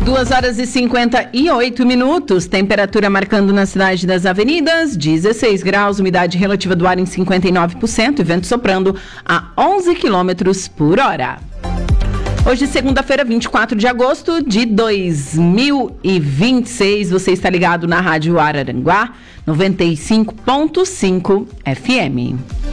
2h58, temperatura marcando na cidade das avenidas, 16 graus, umidade relativa do ar em 59% e vento soprando a 11 quilômetros por hora. Hoje, segunda-feira, 24 de agosto de 2026, você está ligado na Rádio Araranguá, 95.5 FM.